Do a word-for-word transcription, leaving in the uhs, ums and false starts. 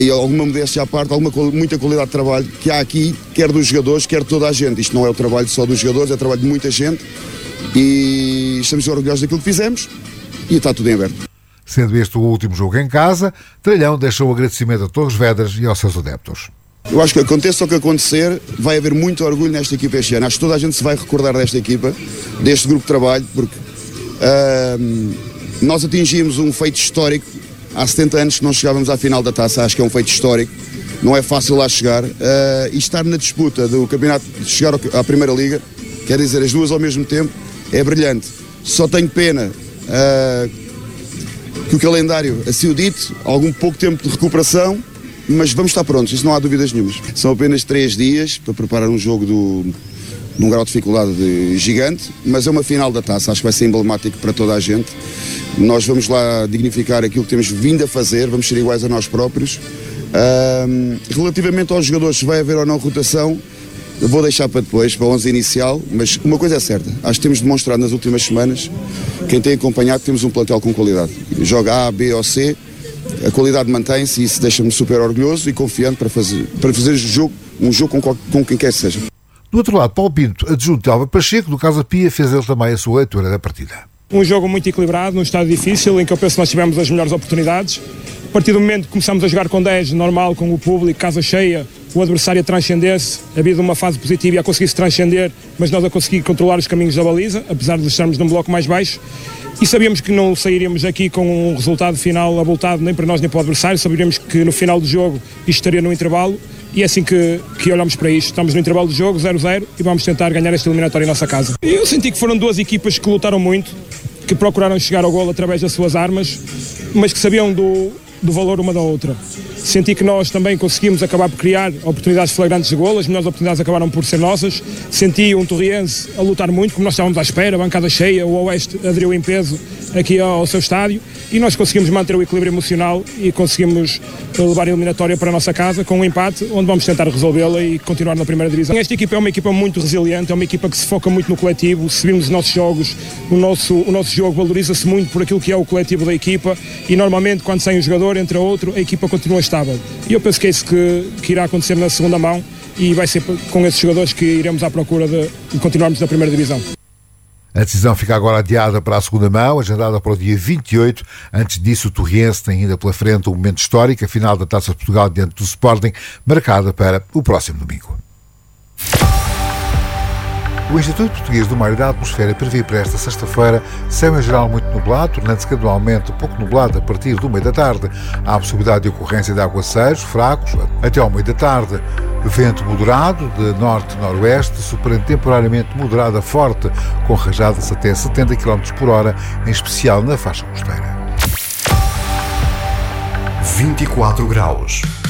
E alguma modéstia à parte, alguma, muita qualidade de trabalho que há aqui, quer dos jogadores, quer de toda a gente. Isto não é o trabalho só dos jogadores, é o trabalho de muita gente e estamos orgulhosos daquilo que fizemos e está tudo em aberto. Sendo este o último jogo em casa, Tralhão deixou o agradecimento a Torres Vedras e aos seus adeptos. Eu acho que aconteça o que acontecer, vai haver muito orgulho nesta equipa este ano. Acho que toda a gente se vai recordar desta equipa, deste grupo de trabalho, porque uh, nós atingimos um feito histórico. Há setenta anos que não chegávamos à final da taça, acho que é um feito histórico. Não é fácil lá chegar. Uh, e estar na disputa do campeonato, chegar à Primeira Liga, quer dizer, as duas ao mesmo tempo, é brilhante. Só tenho pena uh, que o calendário assim o dito, algum pouco tempo de recuperação, mas vamos estar prontos, isso não há dúvidas nenhumas. São apenas três dias para preparar um jogo do, num grau de dificuldade de, gigante, mas é uma final da taça, acho que vai ser emblemático para toda a gente. Nós vamos lá dignificar aquilo que temos vindo a fazer, vamos ser iguais a nós próprios. Uh, relativamente aos jogadores, se vai haver ou não rotação, eu vou deixar para depois, para a onze inicial, mas uma coisa é certa, acho que temos demonstrado nas últimas semanas, quem tem acompanhado, que temos um plantel com qualidade. Joga A, B ou C, a qualidade mantém-se e isso deixa-me super orgulhoso e confiante para fazer, para fazer jogo, um jogo com, com quem quer que seja. Do outro lado, Paulo Pinto, adjunto de Álvaro Pacheco, do Casa Pia, fez ele também a sua leitura da partida. Um jogo muito equilibrado, num estado difícil, em que eu penso que nós tivemos as melhores oportunidades. A partir do momento que começamos a jogar com dez, normal, com o público, casa cheia, o adversário a transcender-se, havia uma fase positiva e a conseguir-se transcender, mas nós a conseguir controlar os caminhos da baliza, apesar de estarmos num bloco mais baixo. E sabíamos que não sairíamos aqui com um resultado final abultado nem para nós nem para o adversário, sabíamos que no final do jogo isto estaria no intervalo e é assim que, que olhamos para isto. Estamos no intervalo do jogo, zero a zero, e vamos tentar ganhar esta eliminatória em nossa casa. Eu senti que foram duas equipas que lutaram muito, que procuraram chegar ao golo através das suas armas, mas que sabiam do, do valor uma da outra. Senti que nós também conseguimos acabar por criar oportunidades flagrantes de golo, as melhores oportunidades acabaram por ser nossas. Senti um Torriense a lutar muito, como nós estávamos à espera, a bancada cheia, o Oeste aderiu em peso aqui ao, ao seu estádio e nós conseguimos manter o equilíbrio emocional e conseguimos levar a eliminatória para a nossa casa com um empate, onde vamos tentar resolvê-la e continuar na primeira divisão. Esta equipa é uma equipa muito resiliente, é uma equipa que se foca muito no coletivo. Se virmos os nossos jogos, o nosso, o nosso jogo valoriza-se muito por aquilo que é o coletivo da equipa e normalmente quando sai um jogador, entra outro, a equipa continua estável. E eu penso que é isso que, que irá acontecer na segunda mão e vai ser com esses jogadores que iremos à procura de, de continuarmos na primeira divisão. A decisão fica agora adiada para a segunda mão, agendada para o dia vinte e oito. Antes disso, o Torriense tem ainda pela frente um momento histórico, a final da Taça de Portugal diante do Sporting, marcada para o próximo domingo. O Instituto Português do Mar e da Atmosfera prevê para esta sexta-feira céu em geral muito nublado, tornando-se gradualmente pouco nublado a partir do meio da tarde. Há a possibilidade de ocorrência de aguaceiros fracos até ao meio da tarde. Vento moderado de norte-noroeste, superando temporariamente moderado a forte, com rajadas até setenta quilómetros por hora, em especial na faixa costeira. vinte e quatro graus.